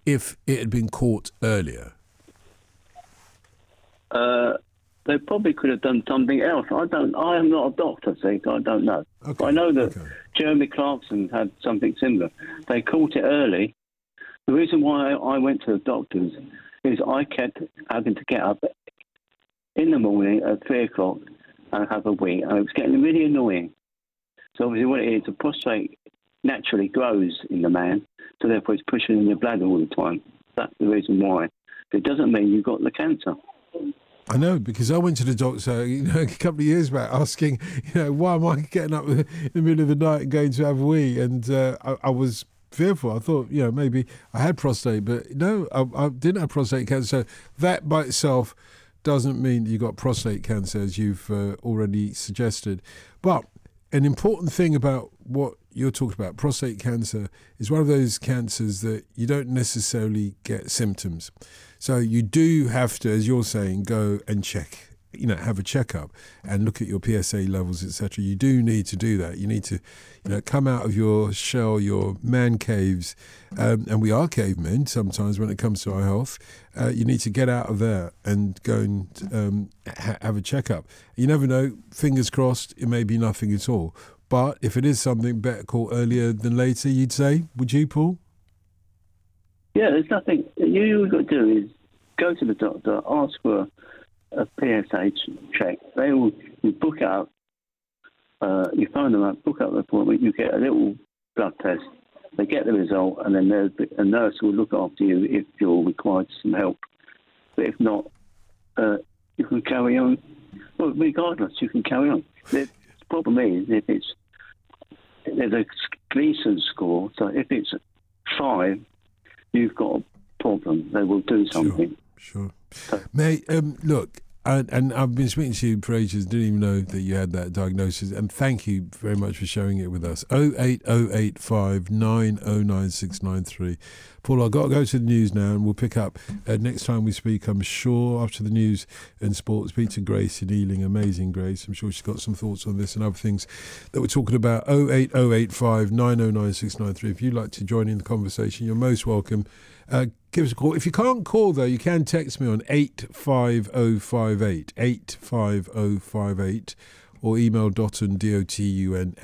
if it had been caught earlier? They probably could have done something else. I am not a doctor, so I don't know. Okay. But I know that Jeremy Clarkson had something similar. They caught it early. The reason why I went to the doctors is I kept having to get up in the morning at 3 o'clock and have a wee, and it was getting really annoying. So obviously what it is, the prostate naturally grows in the man, so therefore it's pushing in your bladder all the time. That's the reason why. It doesn't mean you've got the cancer. I know, because I went to the doctor a couple of years back asking, why am I getting up in the middle of the night and going to have a wee? And I was fearful. I thought, maybe I had prostate, but no, I didn't have prostate cancer. So that by itself doesn't mean you got prostate cancer, as you've already suggested. But an important thing about what you're talking about, prostate cancer, is one of those cancers that you don't necessarily get symptoms. So you do have to, as you're saying, go and check, have a checkup and look at your PSA levels, etc. You do need to do that. You need to, come out of your shell, your man caves, and we are cavemen sometimes when it comes to our health. You need to get out of there and go and have a checkup. You never know, fingers crossed, it may be nothing at all. But if it is something, better caught earlier than later, you'd say. Would you, Paul? Yeah, there's nothing. You got to do is go to the doctor, ask for a PSA check. They will, you book it up, you phone them up, book up the appointment, you get a little blood test, they get the result, and then a nurse will look after you if you're required some help. But if not, you can carry on. Well, regardless, you can carry on. The problem is there's a Gleason score, so if it's 5, you've got a problem. They will do something. Sure. Mate, look, and I've been speaking to you for ages, didn't even know that you had that diagnosis, and thank you very much for sharing it with us. 08085 909 693. Paul, I've got to go to the news now, and we'll pick up next time we speak, I'm sure, after the news and sport. Speak to Grace in Ealing, amazing Grace. I'm sure she's got some thoughts on this and other things that we're talking about. 08085 909 693. If you'd like to join in the conversation, you're most welcome. Give us a call. If you can't call, though, you can text me on 85058, 85058, or email dotun, DOTUN,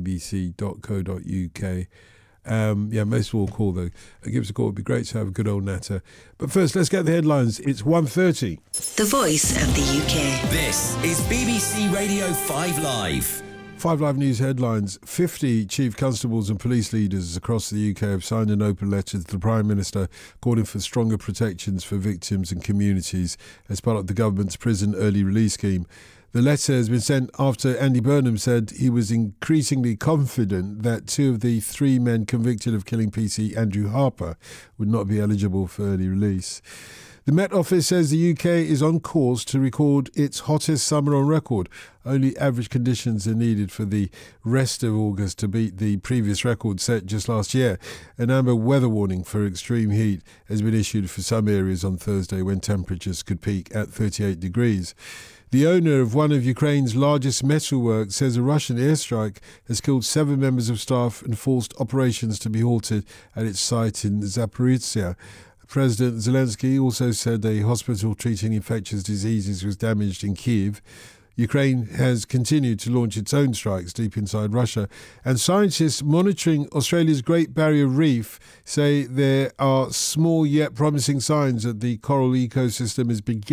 @bbc.co.uk. Most will call, though. Give us a call. It'd be great to have a good old natter. But first, let's get the headlines. It's 1:30. The Voice of the UK. This is BBC Radio 5 Live. 5 Live News headlines. 50 chief constables and police leaders across the UK have signed an open letter to the Prime Minister calling for stronger protections for victims and communities as part of the government's prison early release scheme. The letter has been sent after Andy Burnham said he was increasingly confident that 2 of the 3 men convicted of killing PC Andrew Harper would not be eligible for early release. The Met Office says the UK is on course to record its hottest summer on record. Only average conditions are needed for the rest of August to beat the previous record set just last year. An amber weather warning for extreme heat has been issued for some areas on Thursday when temperatures could peak at 38 degrees. The owner of one of Ukraine's largest metalworks says a Russian airstrike has killed 7 members of staff and forced operations to be halted at its site in Zaporizhzhia. President Zelensky also said a hospital treating infectious diseases was damaged in Kyiv. Ukraine has continued to launch its own strikes deep inside Russia, and scientists monitoring Australia's Great Barrier Reef say there are small yet promising signs that the coral ecosystem is beginning